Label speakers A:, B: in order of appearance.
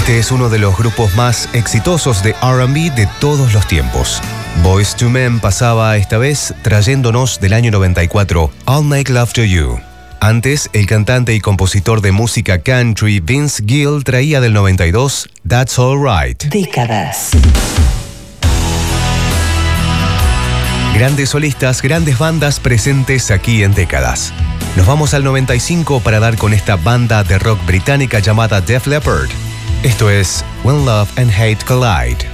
A: Este es uno de los grupos más exitosos de R&B de todos los tiempos. Boyz II Men pasaba esta vez trayéndonos del año 94 I'll Make Love to You. Antes, el cantante y compositor de música country Vince Gill traía del 92 That's All Right.
B: Décadas.
A: Grandes solistas, grandes bandas presentes aquí en Décadas. Nos vamos al 95 para dar con esta banda de rock británica llamada Def Leppard. Esto es When Love and Hate Collide.